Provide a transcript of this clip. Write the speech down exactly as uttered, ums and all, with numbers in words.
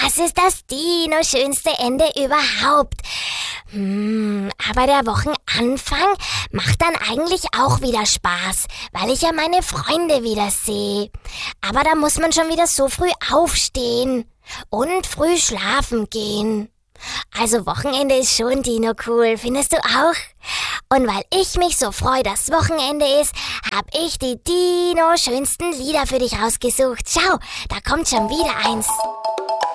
Das ist das Dino-schönste Ende überhaupt. Hm, aber der Wochenanfang macht dann eigentlich auch wieder Spaß, weil ich ja meine Freunde wieder sehe. Aber da muss man schon wieder so früh aufstehen und früh schlafen gehen. Also Wochenende ist schon Dino cool, findest du auch? Und weil ich mich so freue, dass Wochenende ist, hab ich die Dino schönsten Lieder für dich rausgesucht. Schau, da kommt schon wieder eins.